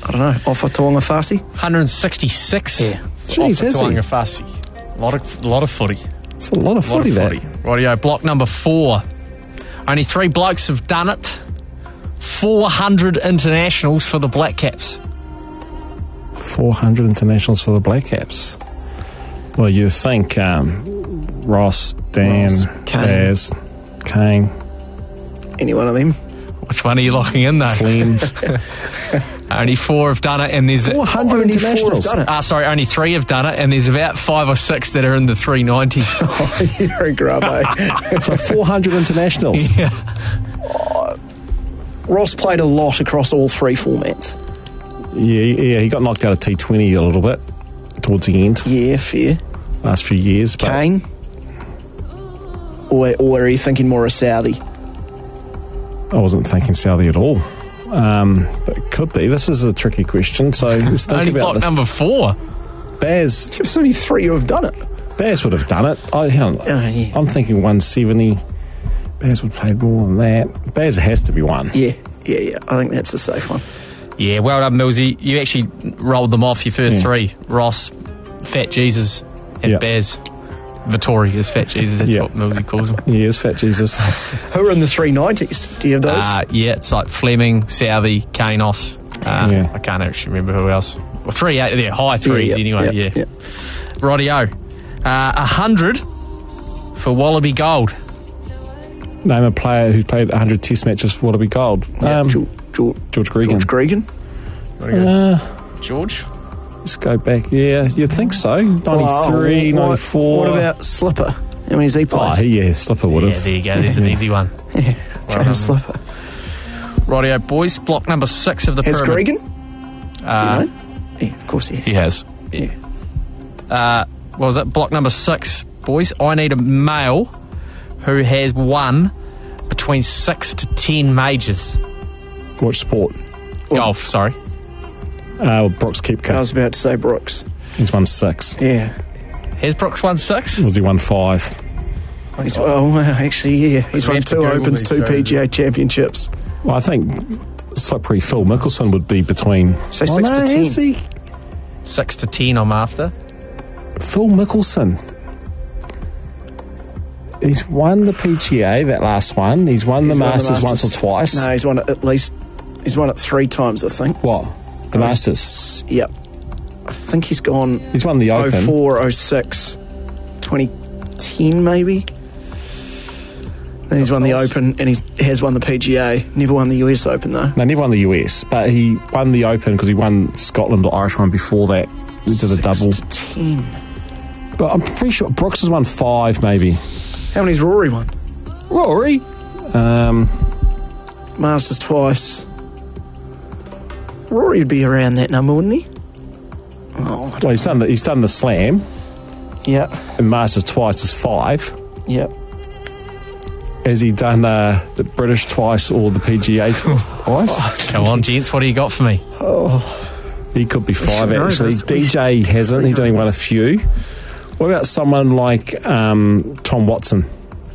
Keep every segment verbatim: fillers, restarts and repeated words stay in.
I don't know, off a Taonga Fasi? one hundred sixty-six. Yeah. Jeez, has he? Taonga Fasi. A lot of, lot of footy. It's a lot of A lot footy, of that. footy. Rightio, block number four. Only three blokes have done it. four hundred internationals for the Black Caps. four hundred internationals for the Black Caps. Well, you think um, Ross, Dan, Ross, Kane. Baz, Kane, Any one of them? Which one are you locking in, though? Flynn. Only four have done it, and there's... four hundred Only four have internationals. done it. Ah, sorry, only three have done it, and there's about five or six that are in the three nineties. Oh, you're a grub, eh? So four hundred internationals. Yeah. Ross played a lot across all three formats. Yeah, yeah, he got knocked out of T twenty a little bit towards the end, Yeah, fair. last few years. But Kane? Or, or are you thinking more of Southey? I wasn't thinking Southey at all. Um, but it could be. This is a tricky question. So let's think Only about block this. number four. Baz, There's only three who have done it. Baz would have done it. I, hang on. Oh, yeah. I'm thinking one seventy. Baz would play more than that. Baz has to be one. Yeah, yeah, yeah. I think that's a safe one. Yeah, well done, Millsy. You actually rolled them off, your first Yeah. three. Ross, Fat Jesus, and Yeah. Baz. Vittori is Fat Jesus, that's Yeah. what Millsy calls him. He is Fat Jesus. Who are in the three nineties? Do you have those? Uh, yeah, it's like Fleming, Southey, Kanos. Uh, Yeah. I can't actually remember who else. Well, three, eight, they're high threes yeah, anyway, yeah. yeah. Rightio. Uh, a hundred for Wallaby Gold. Name a player who's played one hundred test matches for Wallaby Gold. Yeah, Um, George, George, George Gregan. George Gregan. Uh, George? let's go back. Yeah, you'd think so. ninety-three, Oh, what- ninety-four. What about Slipper? How many has he Oh, played? he, yeah, Slipper would Yeah, have. there you go, there's an easy one. yeah, Well James done. Slipper. Rightio, boys. Block number six of the Has pyramid. Gregan? Uh, Do you know? Yeah, of course he has. He has. Yeah. uh, what was it? Block number six, boys. I need a male who has won between six to ten majors. Watch sport. Golf, sorry. Uh, Brooks I Koepka. was about to say Brooks. He's won six. Yeah. Has Brooks won six? Was he won five? He's, well, well, actually, yeah. He's We won have to two Google Opens, these, two sorry. P G A championships. Well, I think slippery Phil Mickelson would be between. Say six to ten. Is he? Six to ten, I'm after. Phil Mickelson. He's won the P G A, that last one. He's won, the, He's won Masters once or twice. No, he's won it at least. He's won it three times, I think. What? The Masters. S- Yep. I think he's gone He's won the oh Open. four, oh six, twenty ten maybe. Then he's won the false. Open and he has won the P G A. Never won the U S Open though. No, never won the U S, but he won the Open because he won Scotland, the Irish one before that. He did a Six double. to ten. But I'm pretty sure Brooks has won five, maybe. How many's Rory won? Rory? Um, Masters twice. Rory would be around that number, wouldn't he? Oh, I well, don't he's done the, he's done the Slam, yeah, and Masters twice is five. yeah. Has he done uh, the British twice or the P G A twice? Come on, gents, what do you got for me? He could be five, should know actually. this. We D J hasn't. He's know only won a this. few. What about someone like um, Tom Watson?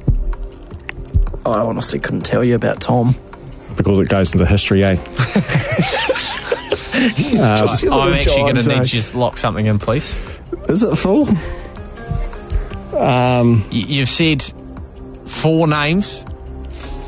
I honestly couldn't tell you about Tom. Because it goes into history, eh? Just your I'm little actually going jibes, to need eh? to just lock something in, please. Is it full? Um, Y- You've said four names